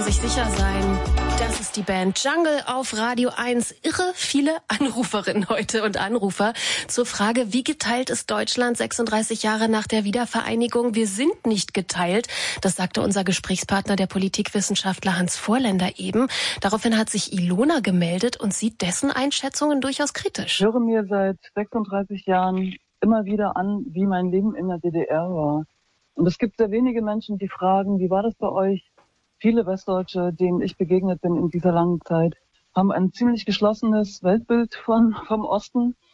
sich sicher sein. Das ist die Band Jungle auf Radio 1. Irre viele Anruferinnen heute und Anrufer zur Frage, wie geteilt ist Deutschland 36 Jahre nach der Wiedervereinigung? Wir sind nicht geteilt. Das sagte unser Gesprächspartner, der Politikwissenschaftler Hans Vorländer eben. Daraufhin hat sich Ilona gemeldet und sieht dessen Einschätzungen durchaus kritisch. Ich höre mir seit 36 Jahren immer wieder an, wie mein Leben in der DDR war. Und es gibt sehr wenige Menschen, die fragen, wie war das bei euch? Viele Westdeutsche, denen ich begegnet bin in dieser langen Zeit, haben ein ziemlich geschlossenes Weltbild vom Osten.